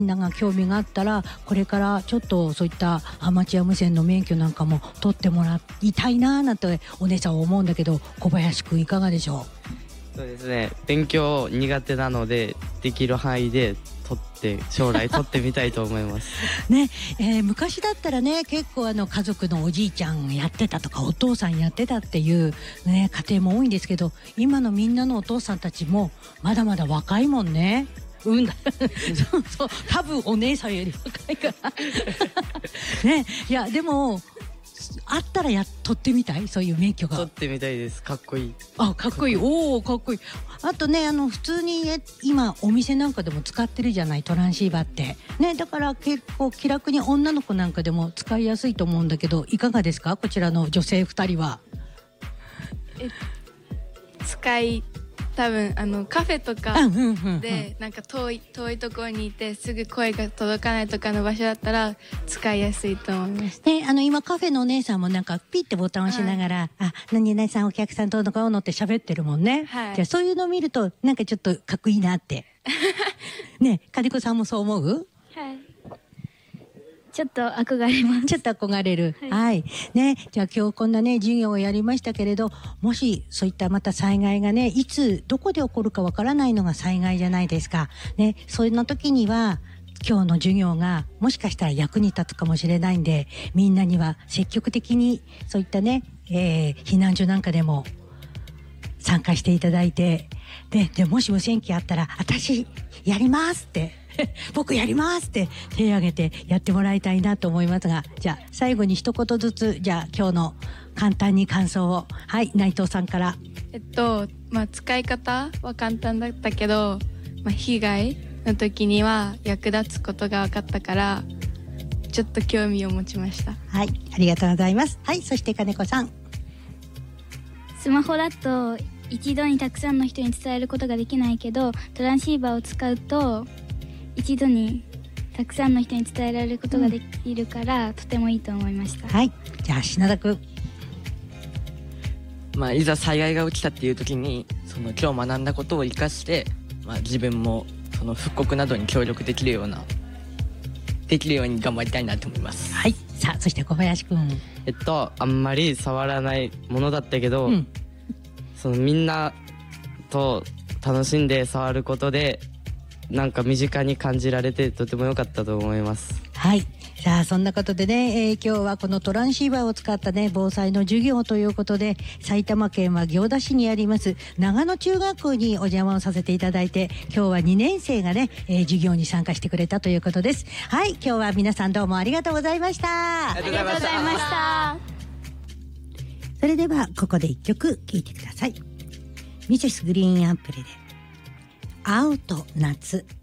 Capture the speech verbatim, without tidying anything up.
みんなが興味があったらこれからちょっとそういったアマチュア無線の免許なんかも取ってもらいたいななんてお姉さんは思うんだけど、小林くんいかがでしょう？そうですね、勉強苦手なのでできる範囲で取って将来取ってみたいと思いますね、えー、昔だったらね結構あの家族のおじいちゃんやってたとかお父さんやってたっていう、ね、家庭も多いんですけど、今のみんなのお父さんたちもまだまだ若いもんね。うんだそうそう、多分お姉さんより若いからね。いやでもあったらや取ってみたい、そういう免許が。 取ってみたいです。かっこいい。 あ、かっこいい。おお、かっこいい。あとね、あの普通に今お店なんかでも使ってるじゃない、トランシーバーってね。だから結構気楽に女の子なんかでも使いやすいと思うんだけど、いかがですか、こちらの女性ふたりは。 え使い多分あのカフェとかでなんか遠い遠いところにいてすぐ声が届かないとかの場所だったら使いやすいと思います。 ね、あの今カフェのお姉さんもなんかピッてボタンを押しながら、はい、あ、何々さんお客さんどうのこうのって喋ってるもんね。はい、じゃあそういうのを見るとなんかちょっとかっこいいなってね、金子さんもそう思う？ はい。ちょっと憧れます。 ちょっと憧れる。 はい。 はい、ね、じゃあ今日こんなね授業をやりましたけれど、もしそういったまた災害がねいつどこで起こるかわからないのが災害じゃないですか。ね、そんな時には今日の授業がもしかしたら役に立つかもしれないんで、みんなには積極的にそういったね、えー、避難所なんかでも参加していただいて、で、でもし無線機あったら私やりますって僕やりますって手を挙げてやってもらいたいなと思いますが、じゃあ最後に一言ずつ、じゃあ今日の簡単に感想を、はい、内藤さんから。 えっとまあ使い方は簡単だったけど、まあ、被害の時には役立つことが分かったからちょっと興味を持ちました。 はい、ありがとうございます。はい、そして金子さん。 スマホだと一度にたくさんの人に伝えることができないけど、トランシーバーを使うと一度にたくさんの人に伝えられることができるから、うん、とてもいいと思いました。 はい、じゃあ品田くん。 まあいざ災害が起きたっていう時にその今日学んだことを生かして、まあ、自分もその復刻などに協力できるようなできるように頑張りたいなと思います。 はい、さあそして小林くん。 えっとあんまり触らないものだったけど、うん、そのみんなと楽しんで触ることでなんか身近に感じられてとても良かったと思います。 はい、さあそんなことでね、えー、今日はこのトランシーバーを使ったね防災の授業ということで、埼玉県は行田市にあります長野中学校にお邪魔をさせていただいて、今日はにねん生がね、えー、授業に参加してくれたということです。はい、今日は皆さんどうもありがとうございました。 ありがとうございました。 それではここで一曲聴いてください。ミセスグリーンアップルで青と夏。